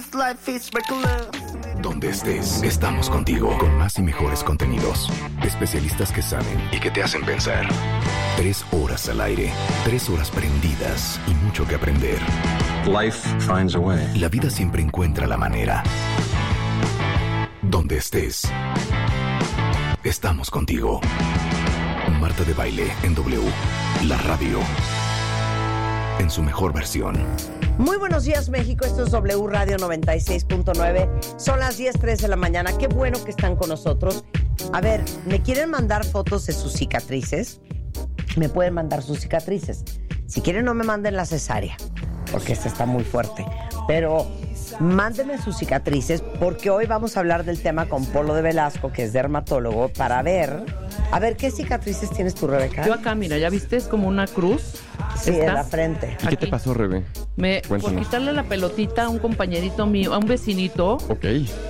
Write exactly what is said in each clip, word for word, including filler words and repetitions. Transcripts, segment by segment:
this life is reckless. Donde estés, estamos contigo con más y mejores contenidos. Especialistas que saben y que te hacen pensar. Tres horas al aire, tres horas prendidas y mucho que aprender. Life finds a way. La vida siempre encuentra la manera. Donde estés, estamos contigo. Marta de Baile en W, la radio, en su mejor versión. Muy buenos días, México. Esto es W Radio noventa y seis punto nueve. Son las diez trece de la mañana. Qué bueno que están con nosotros. A ver, ¿me quieren mandar fotos de sus cicatrices? Me pueden mandar sus cicatrices. Si quieren, no me manden la cesárea, porque esta está muy fuerte. Pero mándenme sus cicatrices, porque hoy vamos a hablar del tema con Polo de Velasco, que es dermatólogo, para ver... A ver, ¿qué cicatrices tienes tú, Rebeca? Yo acá, mira, ¿ya viste? Es como una cruz. Sí, en la frente. ¿Y qué te pasó, Rebe? Me, por quitarle la pelotita a un compañerito mío, a un vecinito, Ok.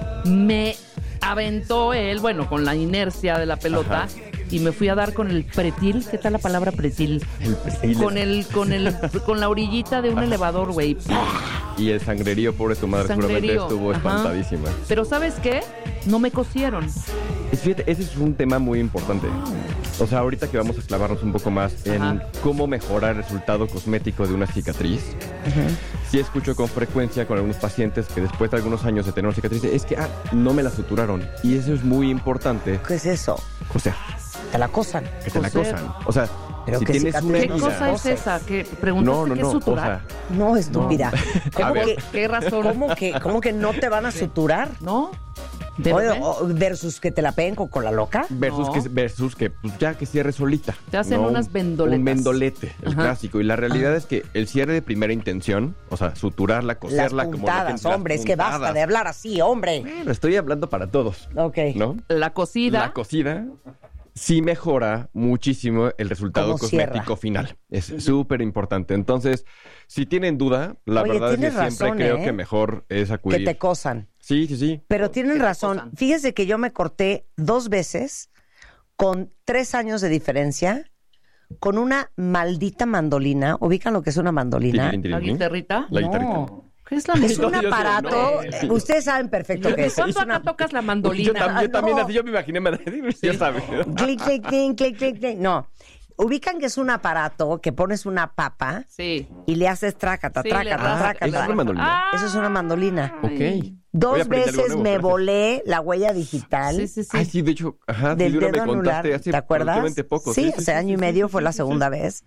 me aventó él, bueno, con la inercia de la pelota, Ajá. y me fui a dar con el pretil. ¿Qué tal la palabra pretil? El pretil. Con el, con el, con la orillita de un elevador, güey. Y el sangrerío, pobre tu madre, Sangrerío, seguramente estuvo ajá. espantadísima. Pero ¿sabes qué? No me cosieron. Es, fíjate, ese es un tema muy importante. O sea, ahorita que vamos a clavarnos un poco más en Ajá. cómo mejorar el resultado cosmético de una cicatriz. Uh-huh. Sí escucho con frecuencia con algunos pacientes que después de algunos años de tener una cicatriz, es que, ah, no me la suturaron. Y eso es muy importante. ¿Qué es eso? O sea, Te la cosan. que te la Coser. cosan. O sea, Pero si qué tienes cicatriz. una ¿Qué herida... cosa es esa? ¿Qué preguntaste No, no, qué no. es O suturar? sea, No, estúpida. A ¿Cómo ver. que, ¿Qué razón? ¿Cómo que, cómo que no te van a suturar? ¿No? Oye, ¿Verdad? o- versus que te la peguen con cola loca. Versus, No. que, versus que pues, ya que cierre solita. Te hacen ¿no? unas vendoletas. Un vendolete, el Ajá. clásico. Y la realidad es que el cierre de primera intención, o sea, suturarla, Las coserla, como puntadas, lo que- hombre, las es que basta puntadas. de hablar así, hombre. Bueno, estoy hablando para todos, Ok. ¿no? La cosida. La cosida sí mejora muchísimo el resultado ¿Cómo cosmético cierra? final. Es súper importante. Entonces, si tienen duda, la Oye, verdad es que tienes siempre razón, creo ¿eh? que mejor es Que acudir. te cosan. Sí, sí, sí. Pero tienen que te razón. cosan. Fíjese que yo me corté dos veces con tres años de diferencia con una maldita mandolina. ¿Ubican lo que es una mandolina? Tirin, tirin, ¿La tirin. guitarrita? La No. guitarrita. ¿Qué es la Es mandolina? un yo sé, aparato. no. eh, Ustedes saben perfecto qué ¿De es. cuánto Es una... acá tocas la Yo mandolina? también, yo también, no. así yo me imaginé, ya sabes. Clic, clic, clic, clic, clic, clic. No. Ubican que es un aparato que pones una papa Sí. y le haces trácata, Sí, le trácata, rascas, trácata. ¿eso es una mandolina? Eso es una mandolina. Ok. Dos Voy a aprender algo veces nuevo, me gracias. volé la huella digital. Sí, sí, sí. Ay, sí, de hecho, ajá, Del sí, de una dedo me anular, contaste hace ¿te acuerdas? relativamente poco. Sí, hace año y medio fue la segunda vez.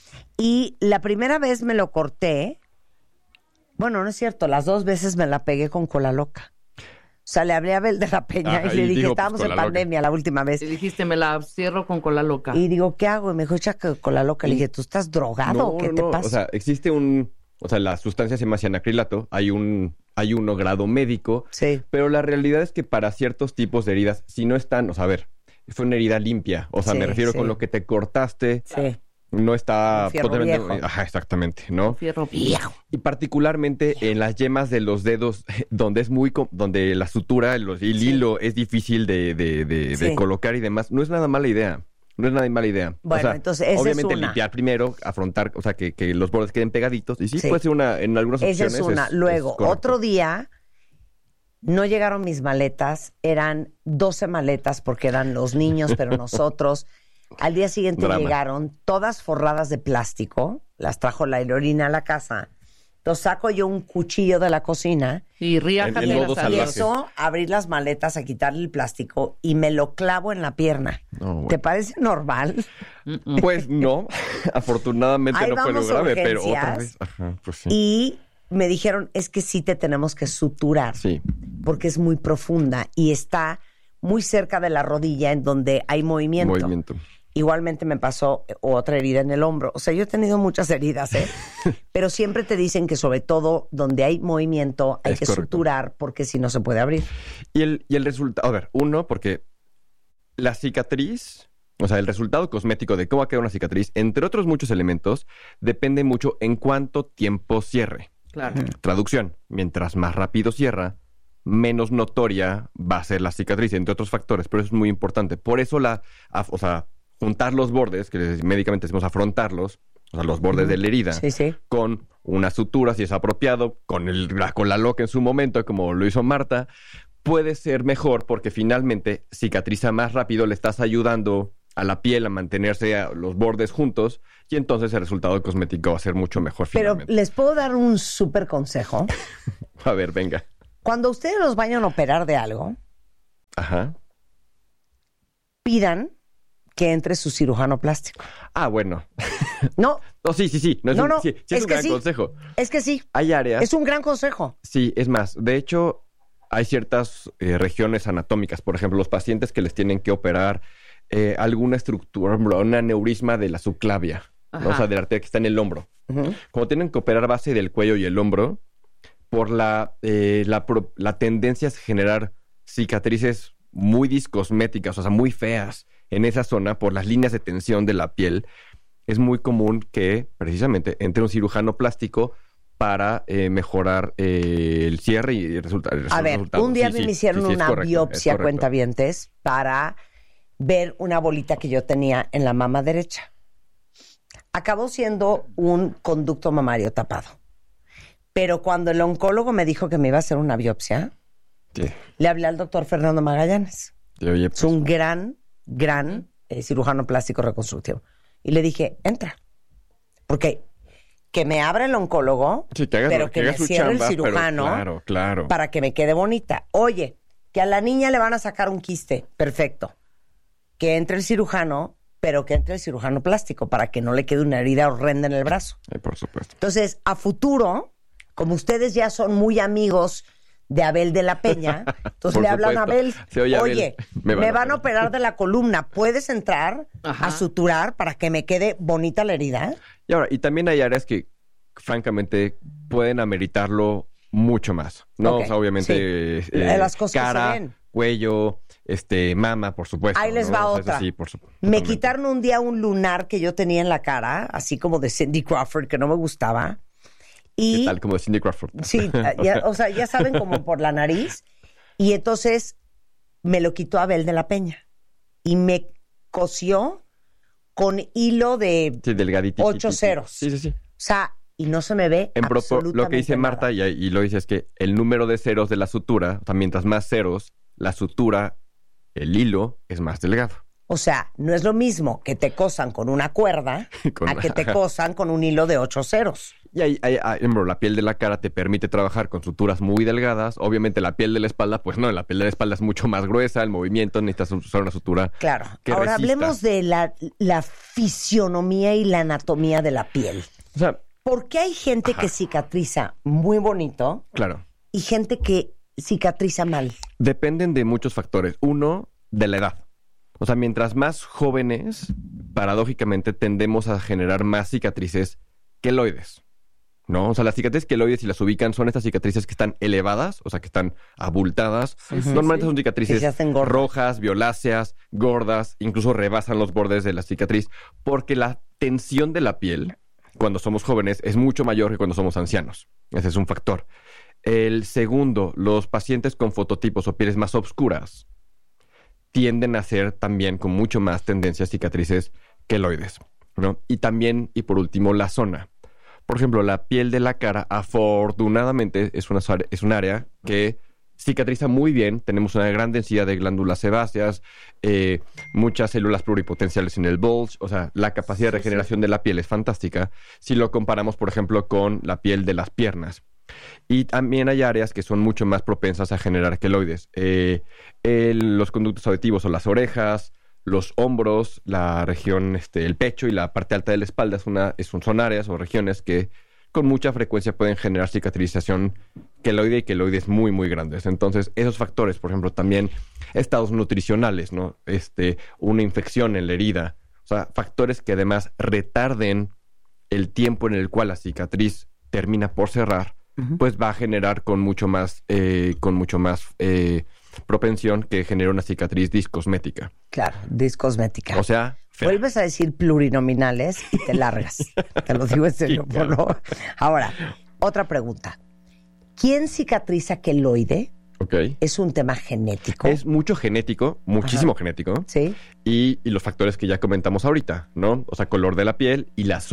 Y la primera vez me lo corté. Bueno, no es cierto, las dos veces me la pegué con cola loca. O sea, le hablé a Abel de la Peña Ajá, y le y dije, dijo, pues, estábamos en cola loca. pandemia la última vez. Y dijiste, me la cierro con cola loca. Y digo, ¿qué hago? Y me dijo, echa que cola loca. Le dije, ¿tú estás drogado No, o qué no, te no. pasa? O sea, existe un... O sea, la sustancia se llama cianacrilato. Hay un, hay uno grado médico. Sí. Pero la realidad es que para ciertos tipos de heridas, si no están... O sea, a ver, fue una herida limpia. O sea, Sí, me refiero sí. con lo que te cortaste. Sí. No está... Un fierro totalmente- viejo. Ajá, exactamente, ¿no? Fierro viejo. Y particularmente en las yemas de los dedos, donde es muy... com- donde la sutura, los, el Sí. hilo es difícil de, de, de, de Sí. colocar y demás. No es nada mala idea. No es nada mala idea. Bueno, o sea, entonces, esa es obviamente una. limpiar primero, afrontar, o sea, que, que los bordes queden pegaditos. Y sí, Sí. puede ser una, en algunas Esa opciones. es una. es- Luego, es correcto. otro día, no llegaron mis maletas, eran doce maletas porque eran los niños, pero nosotros. Al día siguiente Drama. llegaron todas forradas de plástico, las trajo la Aerolina a la casa. Entonces saco yo un cuchillo de la cocina Y riájate En- en la modo salida. y eso, abrir las maletas, a quitarle el plástico y me lo clavo en la pierna. No, bueno. ¿Te parece normal? Mm-mm. Pues no, afortunadamente Ahí no fue lo vamos a grave, pero urgencias. otra vez. Ajá, pues sí. Y me dijeron, es que sí te tenemos que suturar. Sí. Porque es muy profunda y está muy cerca de la rodilla en donde hay movimiento. Movimiento. Igualmente me pasó otra herida en el hombro. O sea, yo he tenido muchas heridas, ¿eh? Pero siempre te dicen que sobre todo donde hay movimiento hay Es que correcto. suturar porque si no se puede abrir. Y el, y el resultado, a ver, uno, porque la cicatriz, o sea, el resultado cosmético de cómo va a quedar una cicatriz, entre otros muchos elementos, depende mucho en cuánto tiempo cierre. Claro. Traducción, mientras más rápido cierra, menos notoria va a ser la cicatriz, entre otros factores, pero eso es muy importante. Por eso la, af- o sea, juntar los bordes, que médicamente decimos afrontarlos, o sea, los bordes de la herida, Sí, sí. con una sutura, si es apropiado, con, el, con la loca en su momento, como lo hizo Marta, puede ser mejor porque finalmente cicatriza más rápido, le estás ayudando a la piel a mantenerse a los bordes juntos y entonces el resultado cosmético va a ser mucho mejor finalmente. Pero les puedo dar un súper consejo. A ver, venga. Cuando ustedes los vayan a operar de algo, Ajá. pidan que entre su cirujano plástico. Ah, bueno. No. No, sí, sí, sí. No, es no, un, no. sí, sí es, es un que gran sí. consejo. Es que sí. Hay áreas... Es un gran consejo. Sí, es más. De hecho, hay ciertas eh, regiones anatómicas. Por ejemplo, los pacientes que les tienen que operar eh, alguna estructura, un aneurisma de la subclavia, ¿no? O sea, de la arteria que está en el hombro. Uh-huh. Como tienen que operar base del cuello y el hombro, por la, eh, la, pro, la tendencia es generar cicatrices muy discosméticas, o sea, muy feas en esa zona por las líneas de tensión de la piel, es muy común que precisamente entre un cirujano plástico para eh, mejorar eh, el cierre y el resulta, el A ver, resultado. un día Sí, sí, me hicieron sí, sí, es una correcto, biopsia, es correcto. cuentavientes, para ver una bolita que yo tenía en la mama derecha. Acabó siendo un conducto mamario tapado. Pero cuando el oncólogo me dijo que me iba a hacer una biopsia, Sí. le hablé al doctor Fernando Magallanes. Sí, oye, pues, Es un gran, gran eh, cirujano plástico reconstructivo. Y le dije, entra. Porque que me abra el oncólogo, sí, que haga, pero que, haga me su cierre chamba, el cirujano pero claro, claro. para que me quede bonita. Oye, que a la niña le van a sacar un quiste. Perfecto. Que entre el cirujano, pero que entre el cirujano plástico para que no le quede una herida horrenda en el brazo. Eh, por supuesto. Entonces, a futuro, como ustedes ya son muy amigos de Abel de la Peña, entonces Por le hablan a supuesto. Abel, Sí, oye, Abel, oye, me me van a van a operar". operar de la columna, ¿puedes entrar Ajá. a suturar para que me quede bonita la herida? Y ahora, y también hay áreas que, francamente, pueden ameritarlo mucho más, ¿no? Ok, O sea, obviamente, sí. eh, Las cosas que cara, se ven. cuello, este, mama, por supuesto. Ahí les ¿no? va O sea, otra. eso sí, por su- Me totalmente. quitaron un día un lunar que yo tenía en la cara, así como de Cindy Crawford, que no me gustaba. Y ¿Qué tal? Como de Cindy Crawford. sí, ya- o sea, ya saben, como por la nariz. Y entonces me lo quitó Abel de la Peña. Y me cosió con hilo de... Sí, delgadito. Ocho ceros. Sí, sí, sí. O sea, y no se me ve En propo- absolutamente lo que dice nada. Marta, y, y lo dice, es que el número de ceros de la sutura, o sea, mientras más ceros, la sutura, el hilo, es más delgado. O sea, no es lo mismo que te cosan con una cuerda Con- a que te cosan con un hilo de ocho ceros. Y ahí, ahí, ahí, ejemplo, la piel de la cara te permite trabajar con suturas muy delgadas. Obviamente la piel de la espalda, pues no, la piel de la espalda es mucho más gruesa, el movimiento necesitas usar una sutura. Claro. que Ahora resista. hablemos de la, la fisionomía y la anatomía de la piel. O sea, ¿Por qué hay gente Ajá. que cicatriza muy bonito claro, y gente que cicatriza mal? dependen de muchos factores. Uno, de la edad. O sea, mientras más jóvenes, paradójicamente tendemos a generar más cicatrices queloides, ¿no? O sea, las cicatrices queloides, si las ubican, son estas cicatrices que están elevadas, o sea, que están abultadas. Normalmente son Que cicatrices se hacen gordas. rojas, violáceas, gordas, incluso rebasan los bordes de la cicatriz, porque la tensión de la piel, cuando somos jóvenes, es mucho mayor que cuando somos ancianos. Ese es un factor. El segundo, los pacientes con fototipos o pieles más oscuras tienden a ser también con mucho más tendencias cicatrices queloides, ¿no? Y también, y por último, la zona. Por ejemplo, la piel de la cara, afortunadamente, es una, es un área que cicatriza muy bien. Tenemos una gran densidad de glándulas sebáceas, eh, muchas células pluripotenciales en el bulge. O sea, la capacidad de regeneración de la piel es fantástica si lo comparamos, por ejemplo, con la piel de las piernas. Y también hay áreas que son mucho más propensas a generar queloides. Eh, el- los conductos auditivos o las orejas, los hombros, la región, este, el pecho y la parte alta de la espalda es una, es un- son áreas o regiones que con mucha frecuencia pueden generar cicatrización queloide y queloides muy, muy grandes. Entonces, esos factores, por ejemplo, también estados nutricionales, ¿no? Este, una infección en la herida. O sea, factores que además retarden el tiempo en el cual la cicatriz termina por cerrar, pues va a generar con mucho más, eh, con mucho más eh, propensión que genere una cicatriz discosmética. Claro, discosmética. O sea, fea. Vuelves a decir plurinominales y te largas. Te lo digo en serio, Sí, claro. ¿no? Ahora, otra pregunta. ¿Quién cicatriza queloide? Ok. Es un tema genético. Es mucho genético, muchísimo genético. ¿Sí? Y, y los factores que ya comentamos ahorita, ¿no? O sea, color de la piel y la zona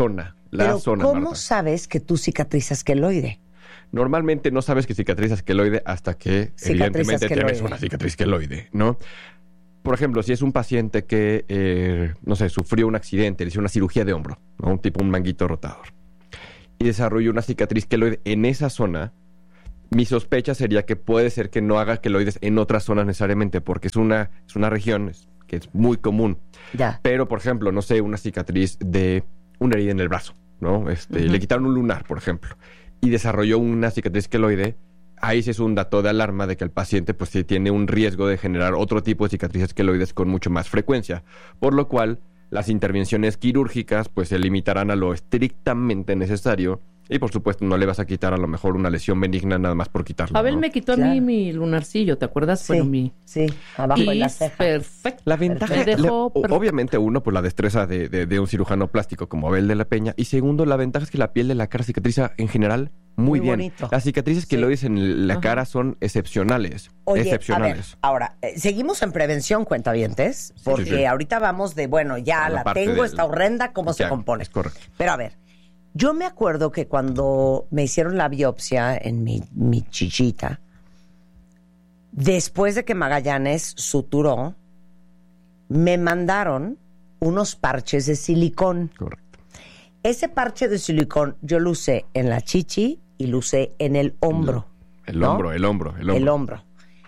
la Pero zona, ¿cómo Marta. sabes que tú cicatrizas queloide? Normalmente no sabes que cicatrizas queloide hasta que Cicatrizas evidentemente queloide. tienes una cicatriz queloide, ¿no? Por ejemplo, si es un paciente que, eh, no sé, sufrió un accidente, le hizo una cirugía de hombro, ¿no? Un tipo un manguito rotador, y desarrolló una cicatriz queloide en esa zona, mi sospecha sería que puede ser que no haga queloides en otras zonas necesariamente, porque es una, es una región que es muy común. Ya. Pero, por ejemplo, no sé, una cicatriz de una herida en el brazo, ¿no? Este, Ujú. Le quitaron un lunar, por ejemplo, y desarrolló una cicatriz queloide. Ahí sí es un dato de alarma de que el paciente pues sí tiene un riesgo de generar otro tipo de cicatrices queloides con mucho más frecuencia, por lo cual las intervenciones quirúrgicas pues se limitarán a lo estrictamente necesario y por supuesto no le vas a quitar a lo mejor una lesión benigna nada más por quitarlo. Abel ¿no? me quitó a Claro. mí mi lunarcillo, ¿te acuerdas? Sí, Bueno, mi... sí, abajo de Y la ceja. perfecto. La ventaja, Me dejó le- o- perfecto. obviamente uno, pues la destreza de, de- de un cirujano plástico como Abel de la Peña, y segundo, la ventaja es que la piel de la cara cicatriza en general muy, Muy bien. bonito. Las cicatrices que Sí. lo dicen en la Ajá. cara son excepcionales, Oye, a ver, excepcionales. ahora, eh, seguimos en prevención, cuentavientes, porque sí, sí. ahorita vamos de, bueno, ya A la la, parte tengo, del- está horrenda, ¿cómo se Ya, compone? es correcto. Pero a ver, yo me acuerdo que cuando me hicieron la biopsia en mi, mi chichita, después de que Magallanes suturó, me mandaron unos parches de silicón. Correcto. Ese parche de silicón yo lo usé en la chichi y lo usé en el hombro. El ¿no? hombro, el hombro, el hombro. El hombro.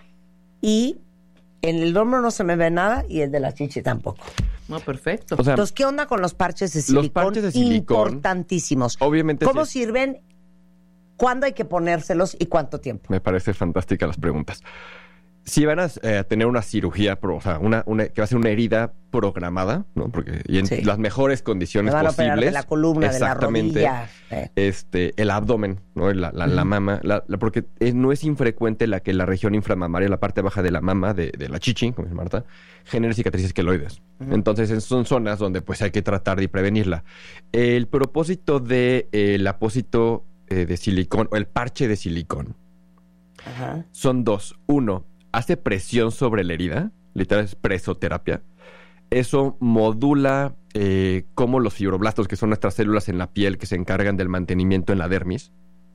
Y en el hombro no se me ve nada y el de la chichi tampoco. No, perfecto. O sea, Entonces, ¿qué onda con los parches de silicón? Los parches de silicón, importantísimos. obviamente ¿Cómo sí. sirven? ¿Cuándo hay que ponérselos y cuánto tiempo? Me parece fantástica las preguntas. Si van a eh, tener una cirugía, pro- o sea, una, una- que va a ser una herida programada, ¿no? Porque y en Sí. las mejores Me condiciones van a operar posibles. de la columna, de la exactamente, rodilla. Eh. Este, el abdomen, ¿no? La, la, la mama, la- la- porque es- no es infrecuente la que la región inframamaria, la parte baja de la mama, de, de la chichi, como dice Marta, genere cicatrices queloides. Entonces, es- son zonas donde pues hay que tratar de prevenirla. El propósito de eh, el apósito eh, de silicón, o el parche de silicón, Ajá. son dos. Uno, hace presión sobre la herida, literal es presoterapia. Eso modula eh, cómo los fibroblastos, que son nuestras células en la piel que se encargan del mantenimiento en la dermis,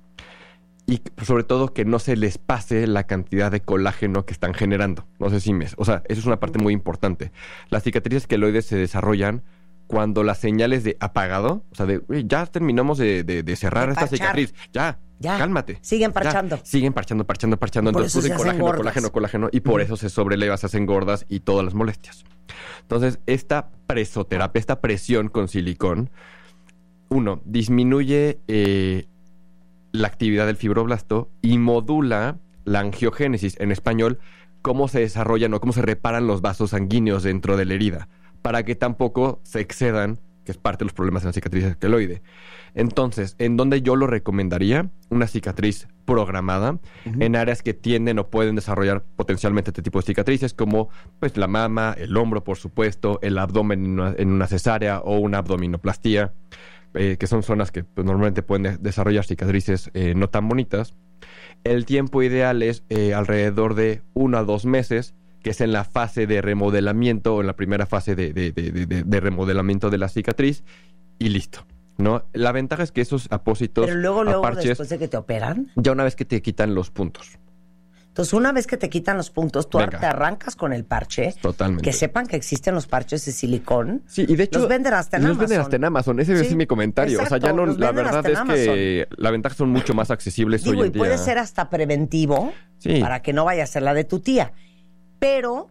y sobre todo que no se les pase la cantidad de colágeno que están generando. No sé si me... O sea, eso es una parte muy importante. Las cicatrices queloides se desarrollan cuando las señales de apagado, o sea, de "Uy, ya terminamos de, de- de cerrar De esta parchar. cicatriz, ya, Ya. cálmate. Siguen Ya, parchando. siguen parchando, parchando, parchando. Por Entonces eso se producen hacen colágeno, gordas. colágeno, colágeno, y por eso se sobreleva, se hacen gordas y todas las molestias. Entonces, esta presoterapia, esta presión con silicón, uno, disminuye eh, la actividad del fibroblasto y modula la angiogénesis, en español, cómo se desarrollan o cómo se reparan los vasos sanguíneos dentro de la herida, para que tampoco se excedan, que es parte de los problemas en la cicatriz queloide. Entonces, ¿en dónde yo lo recomendaría? Una cicatriz programada en áreas que tienden o pueden desarrollar potencialmente este tipo de cicatrices, como pues la mama, el hombro, por supuesto, el abdomen en una, en una cesárea o una abdominoplastía, eh, que son zonas que pues, normalmente pueden de- desarrollar cicatrices eh, no tan bonitas. El tiempo ideal es eh, alrededor de uno a dos meses, que es en la fase de remodelamiento o en la primera fase de, de- de- de- de- de remodelamiento de la cicatriz, y listo, ¿no? La ventaja es que esos apósitos, Pero luego, luego, parches, después de que te operan. ya una vez que te quitan los puntos. Entonces, una vez que te quitan los puntos, tú Venga. te arrancas con el parche. Totalmente. Que sepan que existen los parches de silicón. Sí, y de hecho... Los venden hasta en los Amazon. venden hasta en Amazon. Ese Sí, es mi comentario. o sea, ya exacto, no... los La venden verdad hasta es en que la ventaja son mucho más accesibles Digo, hoy y en día. puede ser hasta preventivo Sí. para que no vaya a ser la de tu tía. Pero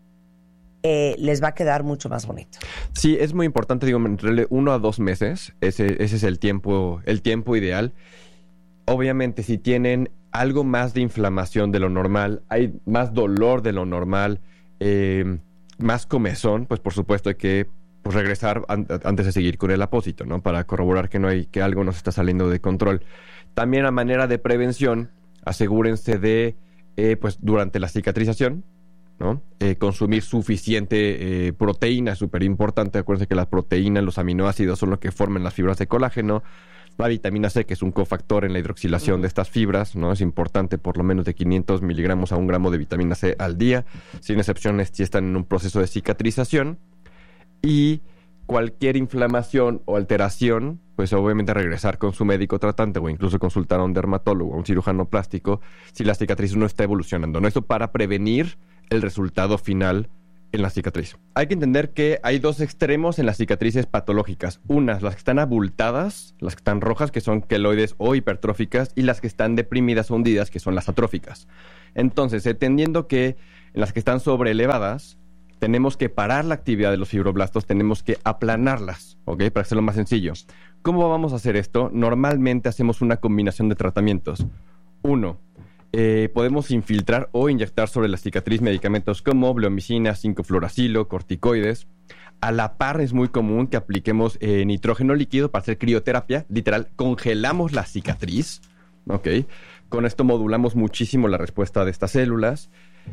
eh, les va a quedar mucho más bonito. Sí, es muy importante, digo, entre uno a dos meses. Ese, ese es el tiempo, el tiempo ideal. Obviamente, si tienen algo más de inflamación de lo normal, hay más dolor de lo normal, eh, más comezón, pues por supuesto hay que pues, regresar an- antes de seguir con el apósito, ¿no? Para corroborar que no hay, que algo nos está saliendo de control. También a manera de prevención, asegúrense de, eh, pues durante la cicatrización, ¿no? Eh, consumir suficiente eh, proteína, súper importante. Acuérdense que las proteínas, los aminoácidos son lo que forman las fibras de colágeno. La vitamina C, que es un cofactor en la hidroxilación de estas fibras, ¿no? Es importante por lo menos de quinientos miligramos a un gramo de vitamina C al día, sin excepciones si están en un proceso de cicatrización. Y cualquier inflamación o alteración, pues obviamente regresar con su médico tratante o incluso consultar a un dermatólogo o un cirujano plástico si la cicatriz no está evolucionando, ¿no? Esto para prevenir el resultado final en la cicatriz. Hay que entender que hay dos extremos en las cicatrices patológicas. Unas, las que están abultadas, las que están rojas, que son queloides o hipertróficas, y las que están deprimidas o hundidas, que son las atróficas. Entonces, entendiendo que en las que están sobreelevadas, tenemos que parar la actividad de los fibroblastos, tenemos que aplanarlas, ¿ok? Para hacerlo más sencillo. ¿Cómo vamos a hacer esto? Normalmente hacemos una combinación de tratamientos. Uno, eh, podemos infiltrar o inyectar sobre la cicatriz medicamentos como bleomicina, cinco fluoracilo, corticoides. A la par es muy común que apliquemos eh, nitrógeno líquido para hacer crioterapia. Literal, congelamos la cicatriz, ¿ok? Con esto modulamos muchísimo la respuesta de estas células.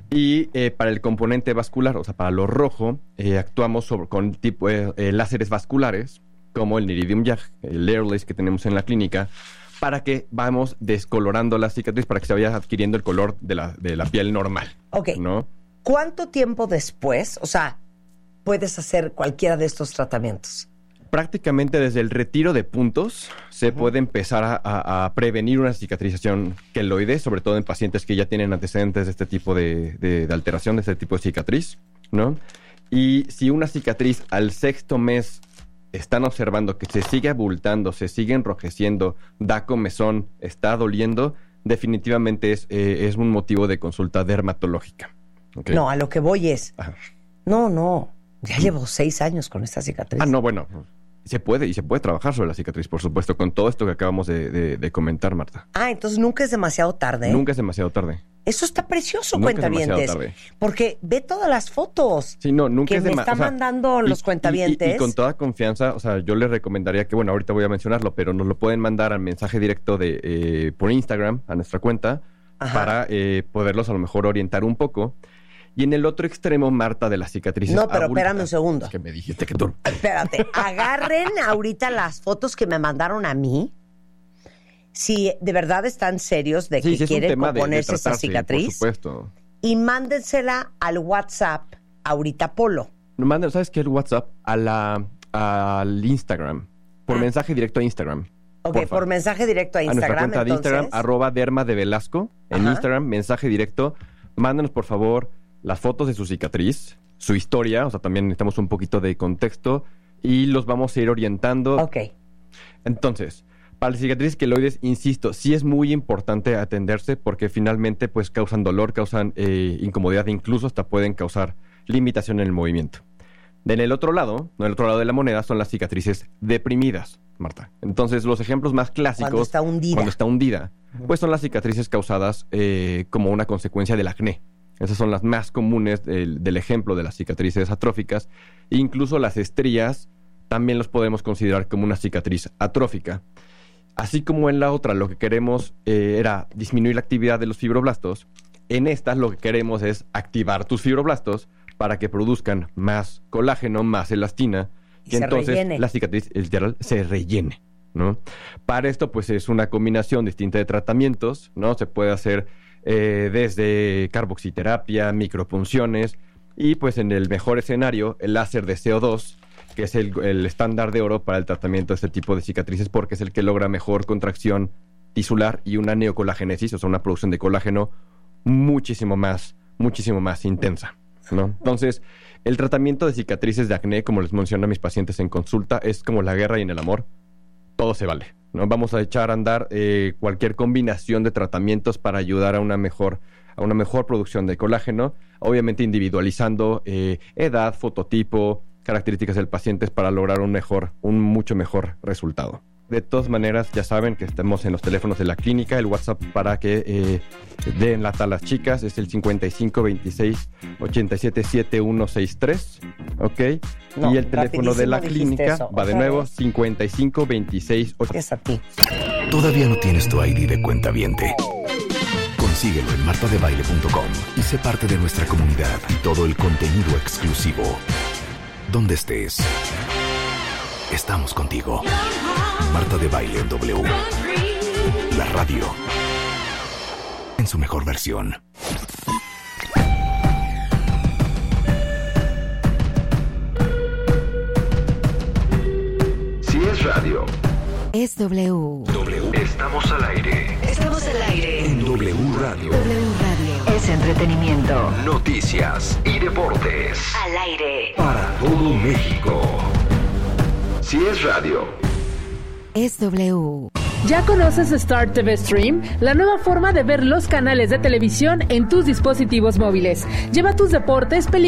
Y eh, para el componente vascular, o sea, para lo rojo, eh, actuamos sobre, con tipo eh, eh, láseres vasculares, como el Niridium Yag, el Airlace que tenemos en la clínica, para que vamos descolorando la cicatriz para que se vaya adquiriendo el color de la, de la piel normal. Ok. ¿No? ¿Cuánto tiempo después, o sea, puedes hacer cualquiera de estos tratamientos? Prácticamente desde el retiro de puntos se uh-huh. puede empezar a, a, a prevenir una cicatrización queloide, sobre todo en pacientes que ya tienen antecedentes de este tipo de, de, de alteración, de este tipo de cicatriz, ¿no? Y si una cicatriz al sexto mes están observando que se sigue abultando, se sigue enrojeciendo, da comezón, está doliendo, definitivamente es, eh, es un motivo de consulta dermatológica. ¿Okay? No, a lo que voy es... Ajá. No, no, ya llevo seis años con esta cicatriz. Ah, no, bueno... Se puede, y se puede trabajar sobre la cicatriz, por supuesto, con todo esto que acabamos de, de, de comentar, Marta. Ah, entonces nunca es demasiado tarde. Nunca es demasiado tarde. Eso está precioso, Nunca cuentavientes. es demasiado tarde. Porque ve todas las fotos sí, no, nunca que es me dema- está o sea, mandando y, los cuentavientes. Y, y, y con toda confianza, o sea, yo les recomendaría que, bueno, ahorita voy a mencionarlo, pero nos lo pueden mandar al mensaje directo de eh, por Instagram, a nuestra cuenta, Ajá. para eh, poderlos a lo mejor orientar un poco. Y en el otro extremo, Marta, de las cicatrices No, pero abultadas, espérame un segundo. Es que me dijiste que tú... Espérate, agarren ahorita las fotos que me mandaron a mí. Si de verdad están serios de sí, que sí, quieren de, de ponerse esa tratarse, cicatriz. Por supuesto. Y mándensela al WhatsApp ahorita, Polo. No, manden, ¿sabes qué? El WhatsApp a la, al Instagram. Por ah. mensaje directo a Instagram. Ok, por, por mensaje directo a Instagram. A nuestra cuenta entonces... de Instagram, arroba derma de Velasco. En Ajá. Instagram, mensaje directo. Mándenos, por favor, las fotos de su cicatriz, su historia, o sea, también necesitamos un poquito de contexto y los vamos a ir orientando. Ok. Entonces, para las cicatrices queloides, insisto, sí es muy importante atenderse porque finalmente pues causan dolor, causan eh, incomodidad, incluso hasta pueden causar limitación en el movimiento. En el otro lado, en el otro lado de la moneda, son las cicatrices deprimidas, Marta. Entonces, los ejemplos más clásicos... Cuando está hundida. Cuando está hundida, pues son las cicatrices causadas eh, como una consecuencia del acné. Esas son las más comunes del, del ejemplo de las cicatrices atróficas. E incluso las estrías también los podemos considerar como una cicatriz atrófica. Así como en la otra lo que queremos eh, era disminuir la actividad de los fibroblastos, en estas lo que queremos es activar tus fibroblastos para que produzcan más colágeno, más elastina, y, y entonces rellene. La cicatriz literal se rellene, ¿no? Para esto pues es una combinación distinta de tratamientos, ¿no? Se puede hacer... Eh, desde carboxiterapia, micropunciones y pues en el mejor escenario el láser de C O dos, que es el, el estándar de oro para el tratamiento de este tipo de cicatrices porque es el que logra mejor contracción tisular y una neocolagénesis, o sea, una producción de colágeno muchísimo más, muchísimo más intensa, ¿no? Entonces, el tratamiento de cicatrices de acné, como les menciono a mis pacientes en consulta, es como la guerra y en el amor, todo se vale, ¿no? Vamos a echar a andar eh, cualquier combinación de tratamientos para ayudar a una mejor, a una mejor producción de colágeno, obviamente individualizando eh, edad, fototipo, características del paciente para lograr un mejor, un mucho mejor resultado. De todas maneras, ya saben que estamos en los teléfonos de la clínica. El WhatsApp para que eh, den lata a las chicas es el cincuenta y cinco veintiséis ochenta y siete setenta y uno sesenta y tres, ¿ok? No, y el teléfono de la clínica eso, va de nuevo, vez. cincuenta y cinco veintiséis ochenta y siete. Es a ti. ¿Todavía no tienes tu I D de cuentaviente? Consíguelo en marta de baile punto com y sé parte de nuestra comunidad y todo el contenido exclusivo. Donde estés, estamos contigo. Marta de Baile en W. La radio en su mejor versión. Es W. W. Estamos al aire. Estamos al aire. En W Radio. W Radio. Es entretenimiento. Noticias y deportes. Al aire. Para todo México. Si es radio. Es W. ¿Ya conoces Star T V Stream? La nueva forma de ver los canales de televisión en tus dispositivos móviles. Lleva tus deportes, películas